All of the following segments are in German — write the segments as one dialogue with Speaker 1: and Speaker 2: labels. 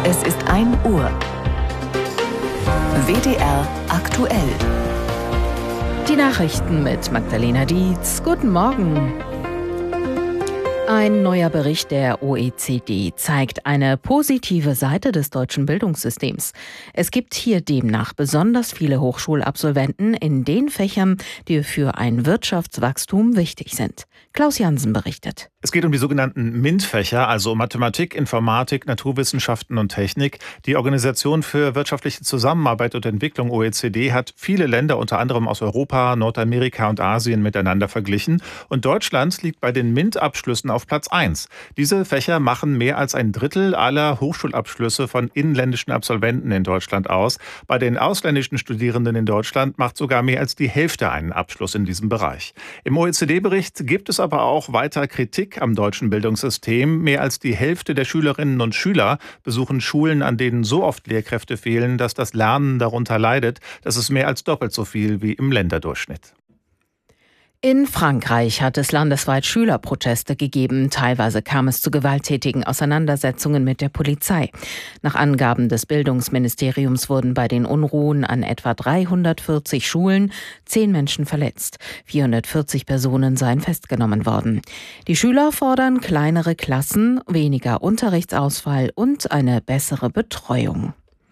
Speaker 1: Es ist 1 Uhr. WDR aktuell.
Speaker 2: Die Nachrichten mit Magdalena Dietz. Guten Morgen. Ein neuer Bericht der OECD zeigt eine positive Seite des deutschen Bildungssystems. Es gibt hier demnach besonders viele Hochschulabsolventen in den Fächern, die für ein Wirtschaftswachstum wichtig sind. Klaus Jansen berichtet.
Speaker 3: Es geht um die sogenannten MINT-Fächer, also Mathematik, Informatik, Naturwissenschaften und Technik. Die Organisation für wirtschaftliche Zusammenarbeit und Entwicklung OECD hat viele Länder, unter anderem aus Europa, Nordamerika und Asien, miteinander verglichen. Und Deutschland liegt bei den MINT-Abschlüssen auf Platz 1. Diese Fächer machen mehr als ein Drittel aller Hochschulabschlüsse von inländischen Absolventen in Deutschland aus. Bei den ausländischen Studierenden in Deutschland macht sogar mehr als die Hälfte einen Abschluss in diesem Bereich. Im OECD-Bericht gibt es aber auch weiter Kritik am deutschen Bildungssystem. Mehr als die Hälfte der Schülerinnen und Schüler besuchen Schulen, an denen so oft Lehrkräfte fehlen, dass das Lernen darunter leidet. Das ist mehr als doppelt so viel wie im Länderdurchschnitt.
Speaker 2: In Frankreich hat es landesweit Schülerproteste gegeben. Teilweise kam es zu gewalttätigen Auseinandersetzungen mit der Polizei. Nach Angaben des Bildungsministeriums wurden bei den Unruhen an etwa 340 Schulen 10 Menschen verletzt. 440 Personen seien festgenommen worden. Die Schüler fordern kleinere Klassen, weniger Unterrichtsausfall und eine bessere Betreuung.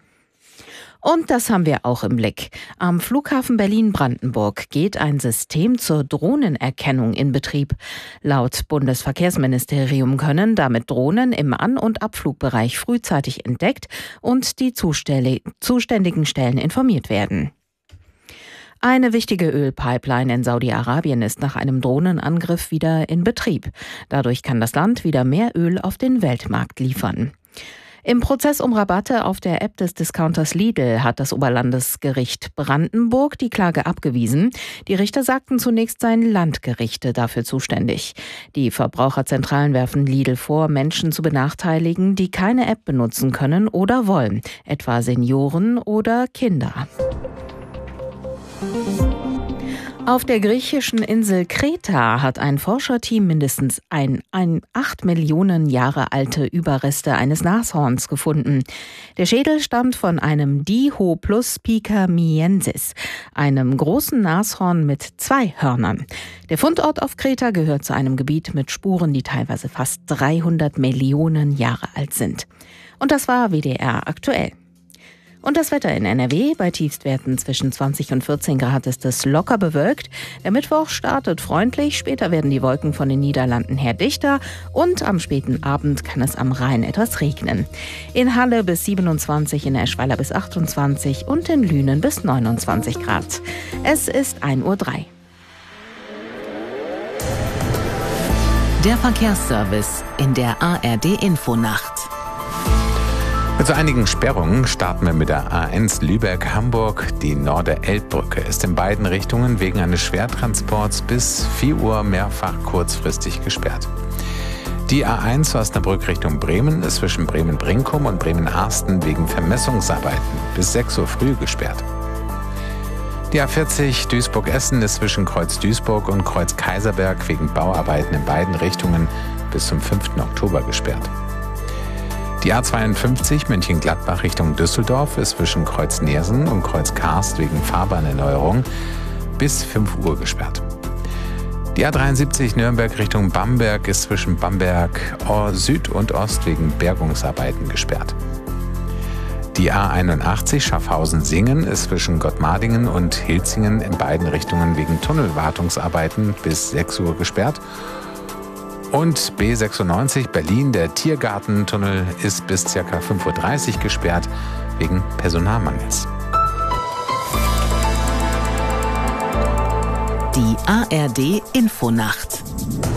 Speaker 2: Und das haben wir auch im Blick. Am Flughafen Berlin-Brandenburg geht ein System zur Drohnenerkennung in Betrieb. Laut Bundesverkehrsministerium können damit Drohnen im An- und Abflugbereich frühzeitig entdeckt und die zuständigen Stellen informiert werden. Eine wichtige Ölpipeline in Saudi-Arabien ist nach einem Drohnenangriff wieder in Betrieb. Dadurch kann das Land wieder mehr Öl auf den Weltmarkt liefern. Im Prozess um Rabatte auf der App des Discounters Lidl hat das Oberlandesgericht Brandenburg die Klage abgewiesen. Die Richter sagten zunächst, seien Landgerichte dafür zuständig. Die Verbraucherzentralen werfen Lidl vor, Menschen zu benachteiligen, die keine App benutzen können oder wollen, etwa Senioren oder Kinder. Auf der griechischen Insel Kreta hat ein Forscherteam mindestens ein 8 Millionen Jahre alte Überreste eines Nashorns gefunden. Der Schädel stammt von einem Dihoplus picamiensis, einem großen Nashorn mit 2 Hörnern. Der Fundort auf Kreta gehört zu einem Gebiet mit Spuren, die teilweise fast 300 Millionen Jahre alt sind. Und das war WDR aktuell. Und das Wetter in NRW: bei Tiefstwerten zwischen 20 und 14 Grad ist es locker bewölkt. Der Mittwoch startet freundlich, später werden die Wolken von den Niederlanden her dichter und am späten Abend kann es am Rhein etwas regnen. In Halle bis 27, in Eschweiler bis 28 und in Lünen bis 29 Grad. Es ist 1:03 Uhr.
Speaker 1: Der Verkehrsservice in der ARD-Infonacht.
Speaker 4: Mit so einigen Sperrungen starten wir mit der A1 Lübeck-Hamburg. Die Norder-Elbbrücke ist in beiden Richtungen wegen eines Schwertransports bis 4 Uhr mehrfach kurzfristig gesperrt. Die A1 Osnabrück Richtung Bremen ist zwischen Bremen-Brinkum und Bremen-Arsten wegen Vermessungsarbeiten bis 6 Uhr früh gesperrt. Die A40 Duisburg-Essen ist zwischen Kreuz Duisburg und Kreuz Kaiserberg wegen Bauarbeiten in beiden Richtungen bis zum 5. Oktober gesperrt. Die A52 Mönchengladbach Richtung Düsseldorf ist zwischen Kreuz Neersen und Kreuz Karst wegen Fahrbahnerneuerung bis 5 Uhr gesperrt. Die A73 Nürnberg Richtung Bamberg ist zwischen Bamberg Süd und Ost wegen Bergungsarbeiten gesperrt. Die A81 Schaffhausen-Singen ist zwischen Gottmardingen und Hilzingen in beiden Richtungen wegen Tunnelwartungsarbeiten bis 6 Uhr gesperrt. Und B96 Berlin, der Tiergartentunnel, ist bis ca. 5:30 Uhr gesperrt wegen Personalmangels.
Speaker 1: Die ARD-Infonacht.